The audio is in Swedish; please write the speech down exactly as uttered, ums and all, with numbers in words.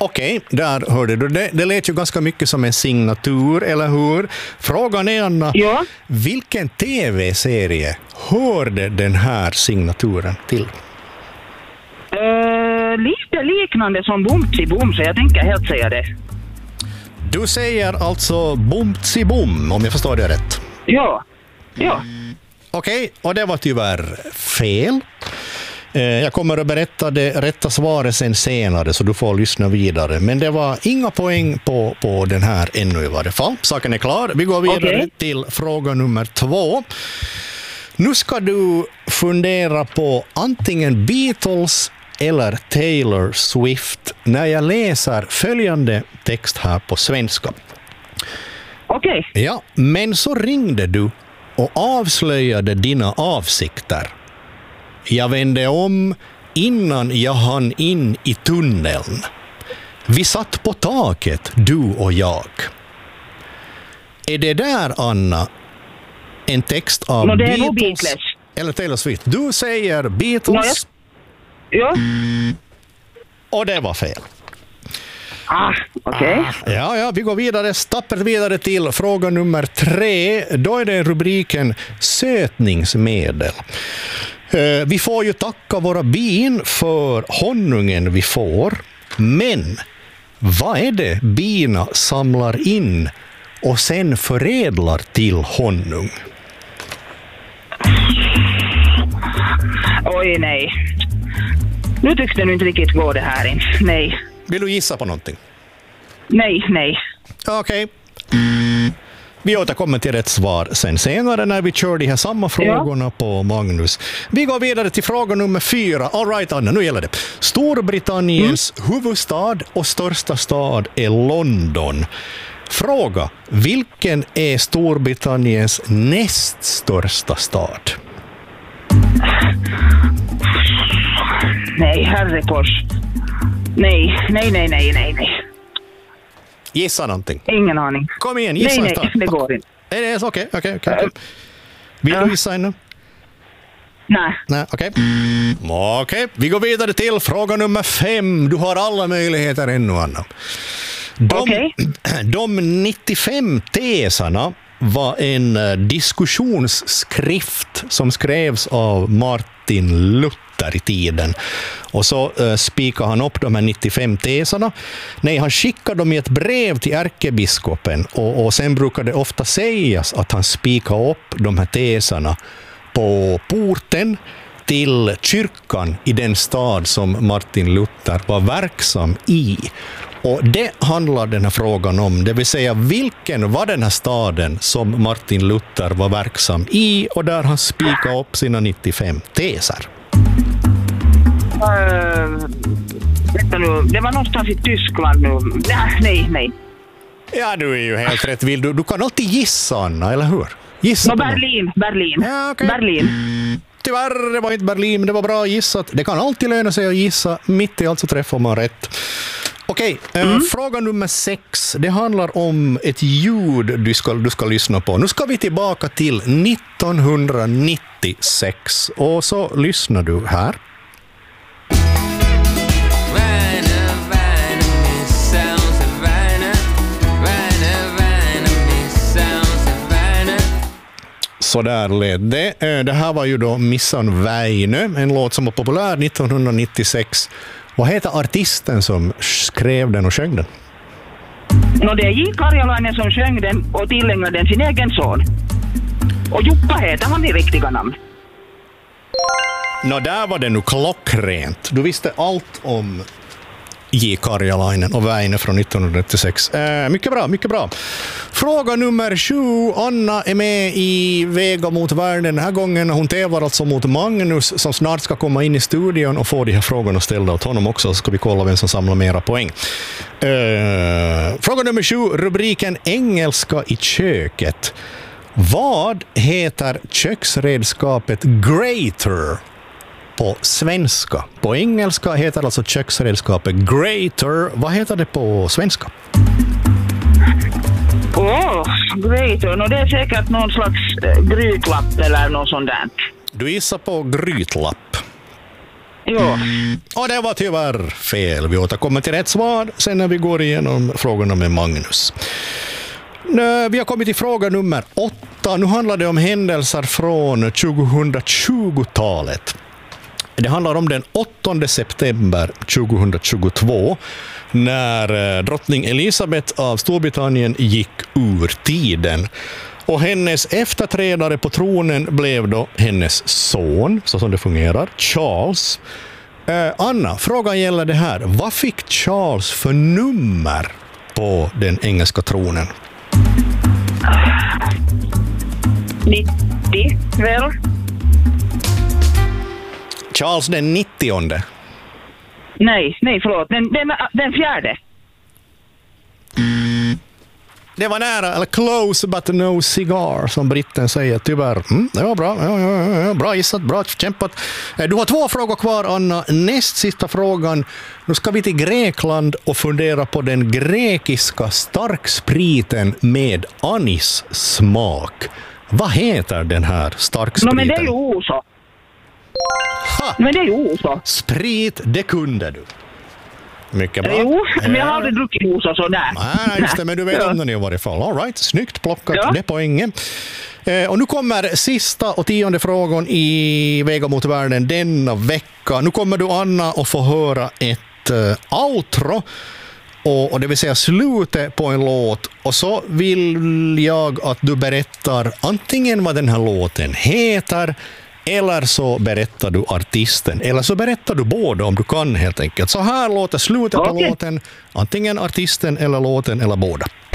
Okej, okay, där hörde du det. Det lät ju ganska mycket som en signatur, eller hur? Frågan är, Anna, ja. vilken tv-serie hörde den här signaturen till? Uh, lite liknande som Bumtsi Bum, så jag tänker helt säga det. Du säger alltså Bumtsi Bum, om jag förstår det rätt. Ja, ja. Okej, okay, och det var tyvärr fel. Jag kommer att berätta det rätta svaret sen senare, så du får lyssna vidare. Men det var inga poäng på, på den här ännu i varje fall. Saken är klar. Vi går vidare okay. till fråga nummer två. Nu ska du fundera på antingen Beatles eller Taylor Swift när jag läser följande text här på svenska. Okej. Okay. Ja, men så ringde du och avslöjade dina avsikter. Jag vände om innan jag hann in i tunneln. Vi satt på taket, du och jag. Är det där, Anna, en text av no, det är Beatles, Beatles eller Taylor Swift? Du säger Beatles. No, ja. Och det var fel. Ah, okej. Okay. Ah, ja, ja, vi går vidare, stappar vidare till fråga nummer tre. Då är det rubriken sötningsmedel. Vi får ju tacka våra bin för honungen vi får. Men vad är det bina samlar in och sen förädlar till honung? Oj, nej. Nu tycks det nu inte riktigt gå det här in. Nej. Vill du gissa på någonting? Nej, nej. Okej. Okay. Vi återkommer till rätt svar sen senare när vi kör de här samma frågorna ja. på Magnus. Vi går vidare till fråga nummer fyra. All right, Anna, nu gäller det. Storbritanniens mm. huvudstad och största stad är London. Fråga, vilken är Storbritanniens näst största stad? Nej, herrekors. Nej, nej, nej, nej, nej, nej. Gissa någonting. Ingen aning. Kom igen, gissa. Nej, nej, det går inte. Är det okej, okej, okej. Vill du gissa ännu? Nej. Nej, okej. Okay. Okej, okay. Vi går vidare till fråga nummer fem. Du har alla möjligheter ännu, Anna. De, okay. de nittiofem teserna var en diskussionsskrift som skrevs av Martin Luther i tiden. Och så uh, spikade han upp de här nittiofem teserna. Nej, han skickade dem i ett brev till ärkebiskopen och, och sen brukade det ofta sägas att han spikade upp de här teserna på porten till kyrkan i den stad som Martin Luther var verksam i. Och det handlar den här frågan om, det vill säga vilken var den här staden som Martin Luther var verksam i och där han spikade upp sina nittiofem teser. Uh, vänta nu, det var någonstans i Tyskland nu. Nej, nej, nej. Ja, du är ju helt rätt. Vill du, du kan alltid gissa, Anna, eller hur? Gissa no, Berlin, någon. Berlin, ja, okay. Berlin. Tyvärr, det var inte Berlin, men det var bra gissat. Det kan alltid löna sig att gissa. Mitt i allt så träffar man rätt. Okej, okay, mm. uh, fråga nummer sex. Det handlar om ett ljud du ska, du ska lyssna på. Nu ska vi tillbaka till nittonhundranittiosex. Och så lyssnar du här. Så där lät det. Det här var ju då Missan Väinö, en låt som var populär nittonhundranittiosex. Vad heter artisten som skrev den och sjöng den? No, det är J. Karjalainen som sjöng den och tillägnade den sin egen son. Och Jukka heter han i riktiga namn. Nå, där var det nu klockrent. Du visste allt om J. Karjalainen och Väinö från nittonhundranittiosex. Eh, mycket bra, mycket bra. Fråga nummer sju. Anna är med i Vega mot världen den här gången. Hon tävlar alltså mot Magnus som snart ska komma in i studion och få de här frågorna ställda åt honom också. Så ska vi kolla vem som samlar mera poäng. Eh, fråga nummer sju. Rubriken Engelska i köket. Vad heter köksredskapet grater på svenska? På engelska heter alltså köksredskapet grater. Vad heter det på svenska? Åh, oh, grater. No, det är säkert någon slags äh, grytlapp eller något sånt där. Du gissar på grytlapp. Ja. Och det var tyvärr fel. Vi återkommer till rätt svar sen när vi går igenom frågorna med Magnus. Vi har kommit till fråga nummer åtta. Nu handlar det om händelser från tjugohundratjugotalet. Det handlar om den åttonde september tjugohundratjugotvå när drottning Elisabeth av Storbritannien gick ur tiden. Och hennes efterträdare på tronen blev då hennes son, så som det fungerar, Charles. Eh, Anna, frågan gäller det här. Vad fick Charles för nummer på den engelska tronen? nittio, väl? Charles den nittionde. Nej, nej, förlåt. Den, den, den fjärde. Det var nära, eller close but no cigar, som britten säger, tyvärr. Mm, det var bra, ja, ja, ja, bra gissat, bra kämpat. Du har två frågor kvar, Anna. Näst sista frågan. Nu ska vi till Grekland och fundera på den grekiska starkspriten med anissmak. Vad heter den här starkspriten? No, men det är ju oso. Ha! Men det är ju oso. Sprit, det kunde du. Mycket bra. Jo, men jag har aldrig druckit oso sådär. Nej, just det, men du vet Ja. ändå i varje fall. All right, snyggt plockat, Ja. det är poängen. Eh, och nu kommer sista och tionde frågan i Vägar mot världen denna vecka. Nu kommer du, Anna, att få höra ett eh, outro. Och, och det vill säga slutet på en låt. Och så vill jag att du berättar antingen vad den här låten heter, eller så berättar du artisten, eller så berättar du båda om du kan, helt enkelt. Så här låter slutet på Okej. låten, antingen artisten eller låten eller båda.